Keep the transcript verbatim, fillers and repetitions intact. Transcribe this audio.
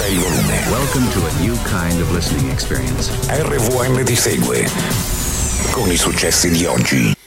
Abbassa il volume. Welcome to a new kind of listening experience. R V M ti segue con i successi di oggi.